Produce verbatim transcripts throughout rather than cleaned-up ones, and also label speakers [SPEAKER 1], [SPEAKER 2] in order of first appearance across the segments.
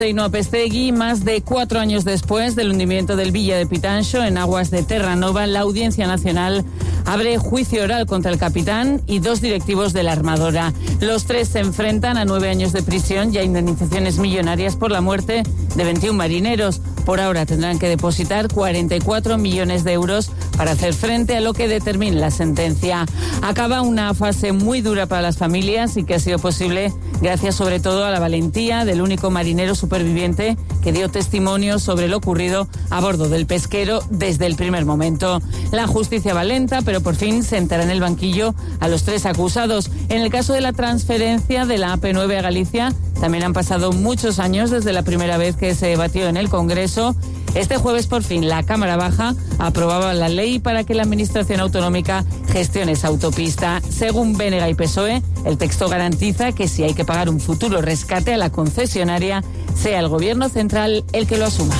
[SPEAKER 1] Ainhoa Pestegui, más de cuatro años después del hundimiento del Villa de Pitanxo en aguas de Terranova, la Audiencia Nacional abre juicio oral contra el capitán y dos directivos de la armadora. Los tres se enfrentan a nueve años de prisión y a indemnizaciones millonarias por la muerte de veintiún marineros. Por ahora tendrán que depositar cuarenta y cuatro millones de euros para hacer frente a lo que determine la sentencia. Acaba una fase muy dura para las familias y que ha sido posible gracias sobre todo a la valentía del único marinero superviviente que dio testimonio sobre lo ocurrido a bordo del pesquero desde el primer momento. La justicia va lenta, pero por fin sentará en el banquillo a los tres acusados. En el caso de la transferencia de la A P nueve a Galicia, también han pasado muchos años desde la primera vez que se debatió en el Congreso. Este jueves, por fin, la Cámara Baja aprobaba la ley para que la Administración Autonómica gestione esa autopista. Según Bénega y P S O E, el texto garantiza que si hay que pagar un futuro rescate a la concesionaria, sea el Gobierno central el que lo asuma.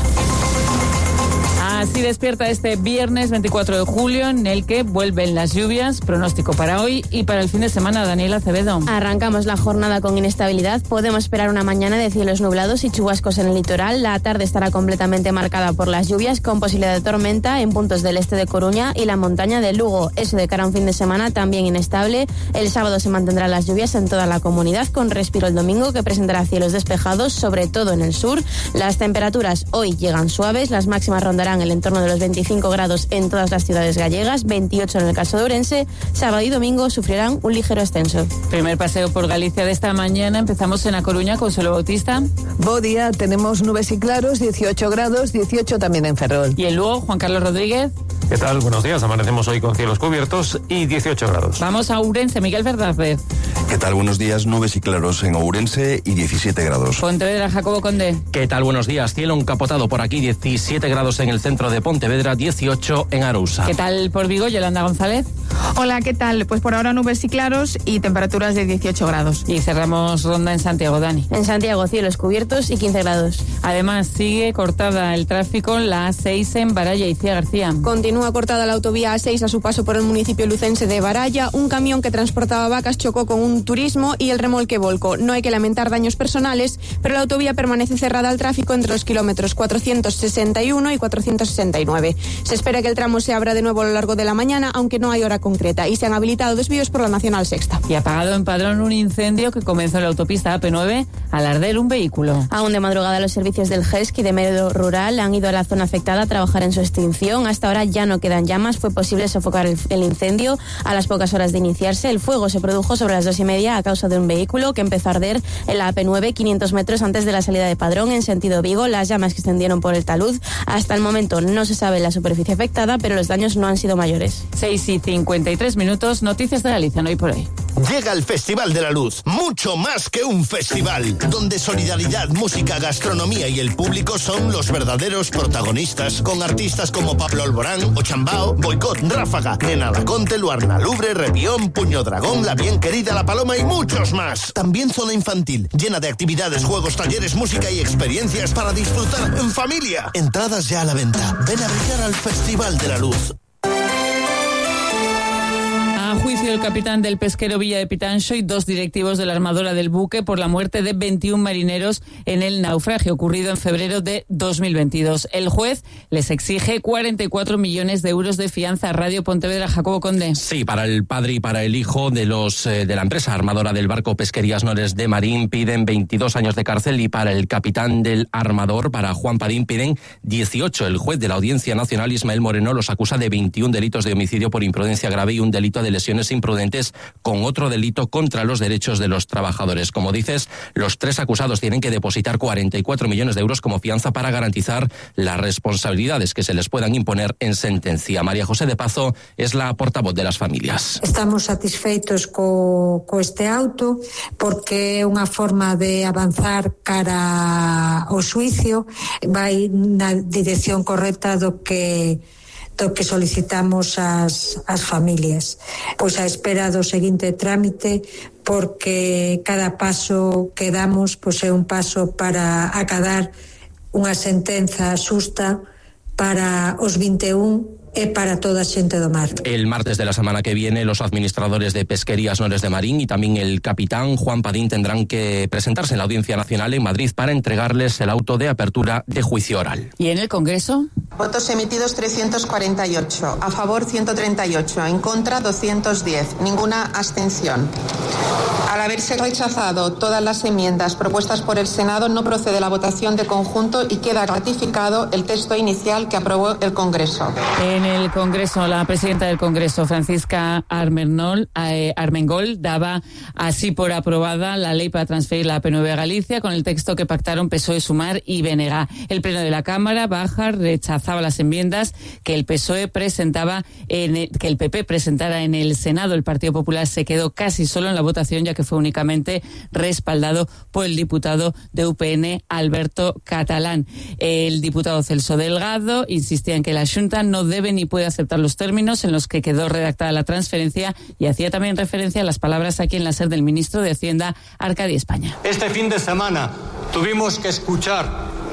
[SPEAKER 1] Así despierta este viernes veinticuatro de julio, en el que vuelven las lluvias. Pronóstico para hoy y para el fin de semana, Daniela Acevedo.
[SPEAKER 2] Arrancamos la jornada con inestabilidad. Podemos esperar una mañana de cielos nublados y chubascos en el litoral. La tarde estará completamente marcada por las lluvias, con posibilidad de tormenta en puntos del este de Coruña y la montaña de Lugo. Eso de cara a un fin de semana también inestable. El sábado se mantendrán las lluvias en toda la comunidad, con respiro el domingo, que presentará cielos despejados, sobre todo en el sur. Las temperaturas hoy llegan suaves. Las máximas rondarán el en torno de los veinticinco grados en todas las ciudades gallegas, veintiocho en el caso de Ourense. Sábado y domingo sufrirán un ligero ascenso.
[SPEAKER 1] Primer paseo por Galicia de esta mañana. Empezamos en A Coruña con Consuelo Bautista.
[SPEAKER 3] Bo día, tenemos nubes y claros, dieciocho grados, dieciocho también en Ferrol.
[SPEAKER 1] Y en Lugo, Juan Carlos Rodríguez.
[SPEAKER 4] ¿Qué tal? Buenos días. Amanecemos hoy con cielos cubiertos y dieciocho grados.
[SPEAKER 1] Vamos a Ourense, Miguel Fernández.
[SPEAKER 5] ¿Qué tal? Buenos días. Nubes y claros en Ourense y diecisiete grados.
[SPEAKER 1] Pontevedra, Jacobo Conde.
[SPEAKER 6] ¿Qué tal? Buenos días. Cielo encapotado por aquí, diecisiete grados en el centro de Pontevedra, dieciocho en Arousa.
[SPEAKER 1] ¿Qué tal por Vigo, Yolanda González?
[SPEAKER 7] Hola, ¿qué tal? Pues por ahora nubes y claros y temperaturas de dieciocho grados.
[SPEAKER 1] Y cerramos ronda en Santiago, Dani.
[SPEAKER 2] En Santiago, cielos cubiertos y quince grados.
[SPEAKER 1] Además, sigue cortada el tráfico en la A seis en Baralla y Cía García.
[SPEAKER 8] Continúa cortada la autovía A seis a su paso por el municipio lucense de Baralla. Un camión que transportaba vacas chocó con un turismo y el remolque volcó. No hay que lamentar daños personales, pero la autovía permanece cerrada al tráfico entre los kilómetros cuatrocientos sesenta y uno y cuatrocientos sesenta y nueve. Se espera que el tramo se abra de nuevo a lo largo de la mañana, aunque no hay hora concreta, y se han habilitado desvíos por la Nacional Sexta.
[SPEAKER 1] Y apagado en Padrón un incendio que comenzó en la autopista A P nueve al arder un vehículo.
[SPEAKER 2] Aún de madrugada, los servicios del G E S C y de Medio Rural han ido a la zona afectada a trabajar en su extinción. Hasta ahora ya no quedan llamas. Fue posible sofocar el, el incendio a las pocas horas de iniciarse. El fuego se produjo sobre las dos y media a causa de un vehículo que empezó a arder en la A P nueve, quinientos metros antes de la salida de Padrón en sentido Vigo. Las llamas que se extendieron por el talud. Hasta el momento no se sabe la superficie afectada, pero los daños no han sido mayores.
[SPEAKER 1] seis y cincuenta y tres minutos, noticias de Galicia, no hay por hoy.
[SPEAKER 9] Llega el Festival de la Luz, mucho más que un festival, donde solidaridad, música, gastronomía y el público son los verdaderos protagonistas, con artistas como Pablo Alborán, Ochambao, Boicot, Ráfaga, Nena Laconte, Luarna Lubre, Revión, Puño Dragón, La Bien Querida, La Paloma y muchos más. También zona infantil, llena de actividades, juegos, talleres, música y experiencias para disfrutar en familia. Entradas ya a la venta. Ven a brillar al Festival de la Luz.
[SPEAKER 1] A juicio del capitán del pesquero Villa de Pitanxo y dos directivos de la armadora del buque por la muerte de veintiún marineros en el naufragio ocurrido en febrero de dos mil veintidós. El juez les exige cuarenta y cuatro millones de euros de fianza a Radio Pontevedra. Jacobo Conde.
[SPEAKER 6] Sí, para el padre y para el hijo de los eh, de la empresa armadora del barco Pesquerías Nores de Marín piden veintidós años de cárcel, y para el capitán del armador, para Juan Padín, piden dieciocho. El juez de la Audiencia Nacional, Ismael Moreno, los acusa de veintiún delitos de homicidio por imprudencia grave y un delito de lesiones imprudentes, con otro delito contra los derechos de los trabajadores. Como dices, los tres acusados tienen que depositar cuarenta y cuatro millones de euros como fianza para garantizar las responsabilidades que se les puedan imponer en sentencia. María José de Pazo es la portavoz de las familias.
[SPEAKER 10] Estamos satisfeitos co, co este auto porque é unha forma de avanzar cara ao xuicio, vai na dirección correcta do que do que solicitamos as, as familias. Pois a espera do seguinte trámite, porque cada paso que damos pois é un paso para acadar unha sentenza xusta para os vinte e un é para toda a xente do mar.
[SPEAKER 6] El martes de la semana que viene, los administradores de Pesquerías Nores de Marín y también el capitán Juan Padín tendrán que presentarse en la Audiencia Nacional en Madrid para entregarles el auto de apertura de juicio oral.
[SPEAKER 1] ¿Y en el Congreso?
[SPEAKER 11] Votos emitidos trescientos cuarenta y ocho, a favor ciento treinta y ocho, en contra doscientos diez, ninguna abstención. Al haberse rechazado todas las enmiendas propuestas por el Senado, no procede la votación de conjunto y queda ratificado el texto inicial que aprobó el Congreso.
[SPEAKER 1] En el Congreso, la presidenta del Congreso, Francisca Armengol, eh, Armengol, daba así por aprobada la ley para transferir la A P nueve a Galicia con el texto que pactaron P S O E, Sumar y B N G. El Pleno de la Cámara Baja rechazaba las enmiendas que el P S O E presentaba, en el, que el P P presentara en el Senado. El Partido Popular se quedó casi solo en la votación, ya que fue únicamente respaldado por el diputado de U P N, Alberto Catalán. El diputado Celso Delgado insistía en que la Xunta no debe ni puede aceptar los términos en los que quedó redactada la transferencia y hacía también referencia a las palabras aquí en la SER del ministro de Hacienda, Arcadi España.
[SPEAKER 12] Este fin de semana tuvimos que escuchar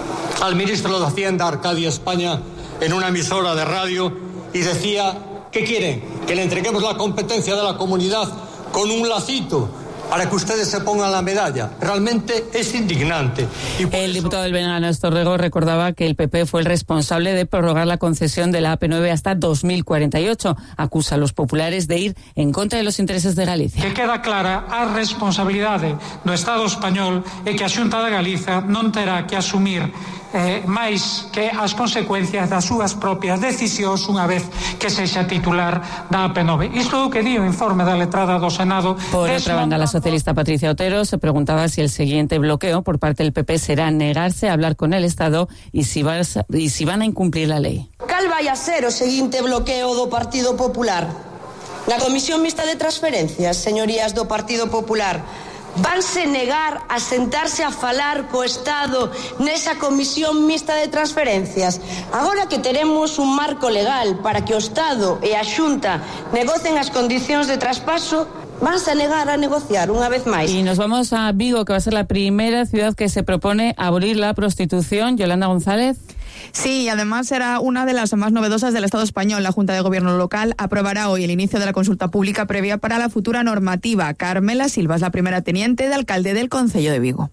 [SPEAKER 12] al ministro de Hacienda, Arcadi España, en una emisora de radio y decía, ¿qué quieren? Que le entreguemos la competencia de la comunidad con un lacito para que ustedes se pongan la medalla. Realmente es indignante. Y
[SPEAKER 1] el diputado del B N G, Néstor Rego, recordaba que el P P fue el responsable de prorrogar la concesión de la A P nueve hasta dos mil cuarenta y ocho. Acusa a los populares de ir en contra de los intereses de Galicia.
[SPEAKER 13] Que queda clara a responsabilidade do Estado español e que a Xunta de Galiza non terá que asumir Eh, máis que as consecuencias das súas propias decisións unha vez que sexa titular da A P nueve. Isto é o que di o informe da letrada do Senado.
[SPEAKER 1] Por otra banda, la socialista Patricia Otero se preguntaba si el siguiente bloqueo por parte del P P será negarse a hablar con el Estado y si, vas, y si van a incumplir la lei.
[SPEAKER 14] Cal vai a ser o seguinte bloqueo do Partido Popular? Na Comisión Mixta de Transferencias, señorías do Partido Popular, vanse negar a sentarse a falar co Estado nesa Comisión Mixta de Transferencias. Agora que teremos un marco legal para que o Estado e a Xunta negocen as condicións de traspaso, vanse a negar a negociar unha vez máis.
[SPEAKER 1] Y nos vamos a Vigo, que va a ser la primera ciudad que se propone abolir la prostitución. Yolanda González.
[SPEAKER 7] Sí, y además será una de las más novedosas del Estado español. La Junta de Gobierno local aprobará hoy el inicio de la consulta pública previa para la futura normativa. Carmela Silva es la primera teniente de alcalde del Concello de Vigo.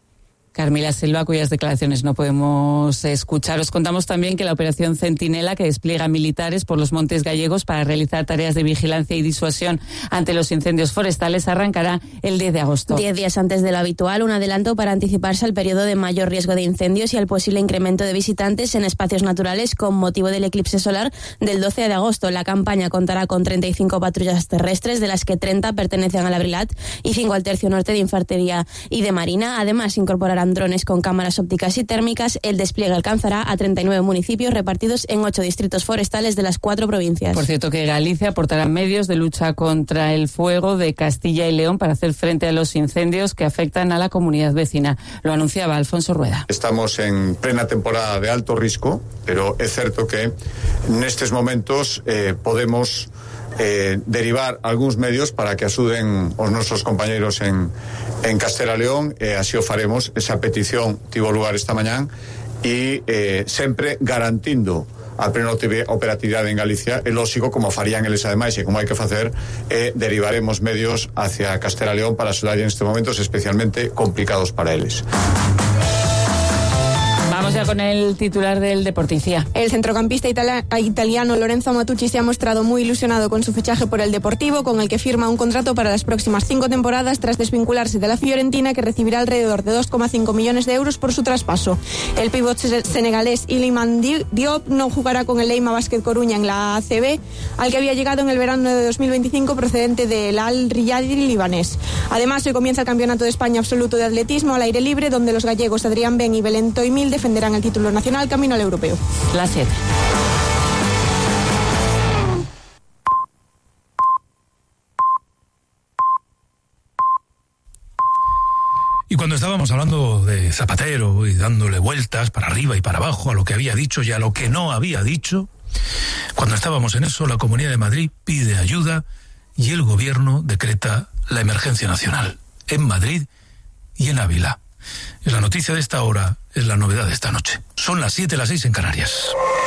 [SPEAKER 1] Carmela Silva, cuyas declaraciones no podemos escuchar. Os contamos también que la operación Centinela, que despliega militares por los montes gallegos para realizar tareas de vigilancia y disuasión ante los incendios forestales, arrancará el diez de agosto.
[SPEAKER 2] Diez días antes de lo habitual, un adelanto para anticiparse al periodo de mayor riesgo de incendios y al posible incremento de visitantes en espacios naturales con motivo del eclipse solar del doce de agosto. La campaña contará con treinta y cinco patrullas terrestres, de las que treinta pertenecen al Abrilat y cinco al Tercio Norte de Infantería y de Marina. Además, incorporará drones con cámaras ópticas y térmicas. El despliegue alcanzará a treinta y nueve municipios repartidos en ocho distritos forestales de las cuatro provincias.
[SPEAKER 1] Por cierto, que Galicia aportará medios de lucha contra el fuego de Castilla y León para hacer frente a los incendios que afectan a la comunidad vecina. Lo anunciaba Alfonso Rueda.
[SPEAKER 15] Estamos en plena temporada de alto risco, pero é certo que nestes momentos eh, podemos Eh, derivar algúns medios para que axuden os nosos compañeiros en, en Castela León, e así o faremos. Esa petición tivo lugar esta mañán e eh, sempre garantindo a plena operatividade en Galicia. É lógico, como farían eles ademais e como hai que facer, eh, derivaremos medios hacia Castela León para axudar en estes momentos especialmente complicados para eles.
[SPEAKER 1] Vamos ya con el titular del Deporticia.
[SPEAKER 8] El centrocampista itali- italiano Lorenzo Matucci se ha mostrado muy ilusionado con su fichaje por el Deportivo, con el que firma un contrato para las próximas cinco temporadas tras desvincularse de la Fiorentina, que recibirá alrededor de dos coma cinco millones de euros por su traspaso. El pívot senegalés Iliman Diop no jugará con el Leima Basket Coruña en la A C B, al que había llegado en el verano de dos mil veinticinco procedente del Al Riyadi libanés. Además, hoy comienza el Campeonato de España Absoluto de Atletismo al aire libre, donde los gallegos Adrián Ben y Belén Toimil defenderán el título nacional camino al europeo.
[SPEAKER 1] Las siete.
[SPEAKER 16] Y cuando estábamos hablando de Zapatero y dándole vueltas para arriba y para abajo a lo que había dicho y a lo que no había dicho, cuando estábamos en eso, la Comunidad de Madrid pide ayuda y el gobierno decreta la emergencia nacional en Madrid y en Ávila. Es la noticia de esta hora, es la novedad de esta noche. Son las siete, las seis en Canarias.